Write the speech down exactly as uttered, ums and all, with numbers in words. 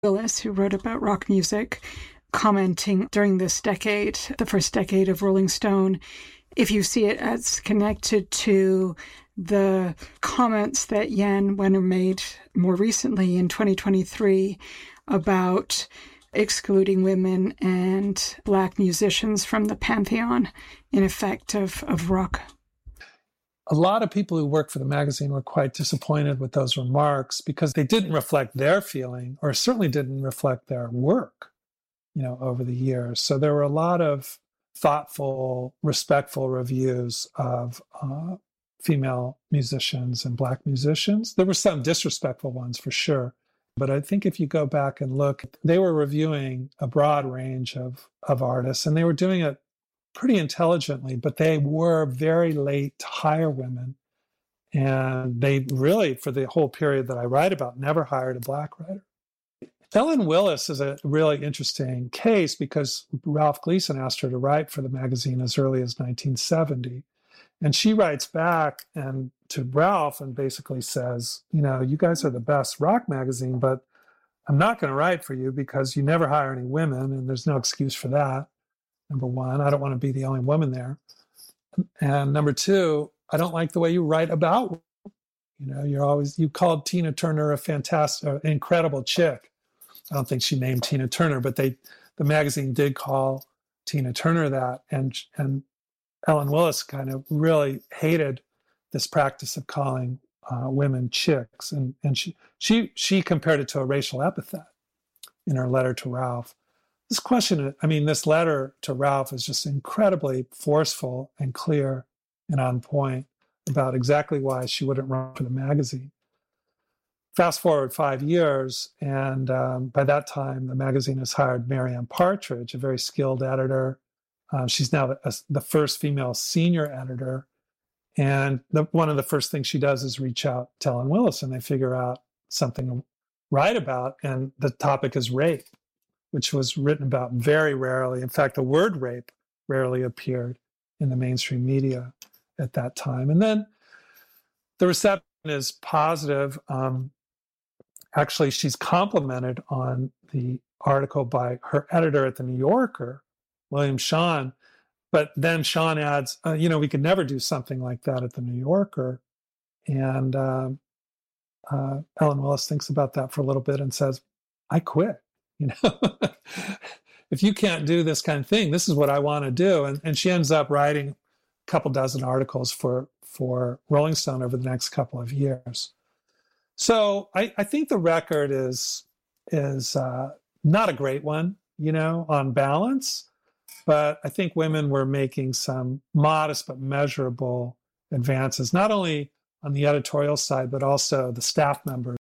Willis, who wrote about rock music, commenting during this decade, the first decade of Rolling Stone, if you see it as connected to the comments that Jann Wenner made more recently in twenty twenty-three about excluding women and Black musicians from the pantheon, in effect, of, of rock. A lot of people who worked for the magazine were quite disappointed with those remarks because they didn't reflect their feeling, or certainly didn't reflect their work, you know, over the years. So there were a lot of thoughtful, respectful reviews of uh, female musicians and Black musicians. There were some disrespectful ones for sure. But I think if you go back and look, they were reviewing a broad range of, of artists, and they were doing it pretty intelligently, but they were very late to hire women. And they really, for the whole period that I write about, never hired a Black writer. Ellen Willis is a really interesting case because Ralph Gleason asked her to write for the magazine as early as nineteen seventy. And she writes back and to Ralph and basically says, you know, you guys are the best rock magazine, but I'm not going to write for you because you never hire any women, and there's no excuse for that. Number one, I don't want to be the only woman there. And number two, I don't like the way you write about women. You know, you're always, you called Tina Turner a fantastic, uh, incredible chick. I don't think she named Tina Turner, but they, the magazine did call Tina Turner that. And, and Ellen Willis kind of really hated this practice of calling uh, women chicks. And, and she, she, she compared it to a racial epithet in her letter to Ralph. This question, I mean, this letter to Ralph is just incredibly forceful and clear and on point about exactly why she wouldn't run for the magazine. Fast forward five years, and um, by that time, the magazine has hired Marianne Partridge, a very skilled editor. Uh, she's now the, the first female senior editor. And the, one of the first things she does is reach out to Ellen Willis, and they figure out something to write about, and the topic is rape, which was written about very rarely. In fact, the word rape rarely appeared in the mainstream media at that time. And then the reception is positive. Um, actually, she's complimented on the article by her editor at the New Yorker, William Shawn. But then Shawn adds, uh, you know, we could never do something like that at the New Yorker. And uh, uh, Ellen Willis thinks about that for a little bit and says, I quit. You know, if you can't do this kind of thing, this is what I want to do. And, and she ends up writing a couple dozen articles for, for Rolling Stone over the next couple of years. So I, I think the record is, is uh, not a great one, you know, on balance, but I think women were making some modest but measurable advances, not only on the editorial side, but also the staff members.